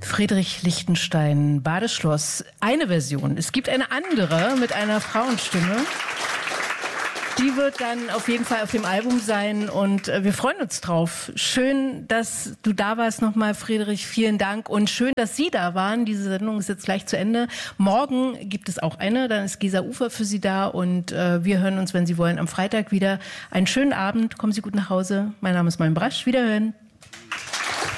Friedrich Lichtenstein, Badeschloss. Eine Version. Es gibt eine andere mit einer Frauenstimme. Die wird dann auf jeden Fall auf dem Album sein und wir freuen uns drauf. Schön, dass du da warst nochmal, Friedrich. Vielen Dank und schön, dass Sie da waren. Diese Sendung ist jetzt gleich zu Ende. Morgen gibt es auch eine, dann ist Gesa Ufer für Sie da und wir hören uns, wenn Sie wollen, am Freitag wieder. Einen schönen Abend, kommen Sie gut nach Hause. Mein Name ist Malm Brasch. Wiederhören.